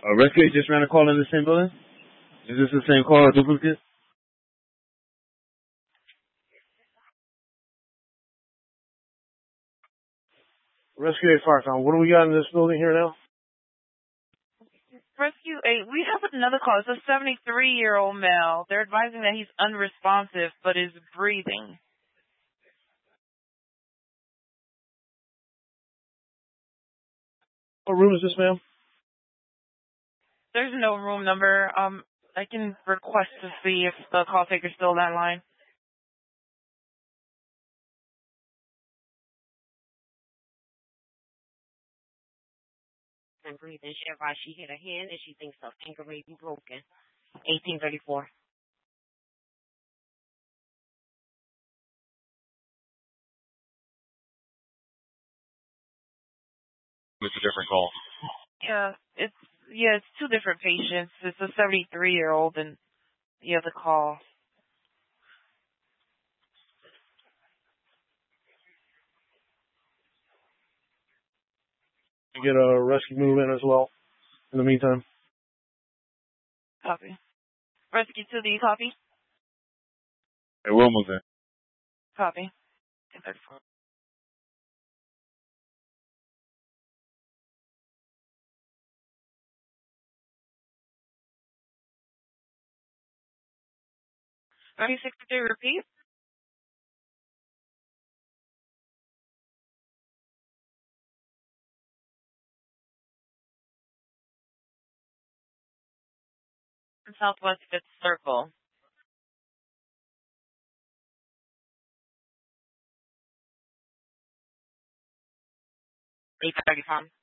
Rescue just ran a call in the same building? Is this the same call or duplicate? Rescue 8 Firetown. What do we got in this building here now? Rescue 8, we have another call. It's a 73-year-old male. They're advising that he's unresponsive but is breathing. What room is this, ma'am? There's no room number. I can request to see if the call taker's still on that line. And breathing. She hit her hand and she thinks her finger may be broken. 1834. It's a different call. Yeah, it's two different patients. It's a 73-year-old and the other call. Get a rescue move in as well. In the meantime. Copy. Rescue 2, do you copy? Hey, we'll move in. Copy. Rescue 63, repeat. Southwest 5th Circle. 835.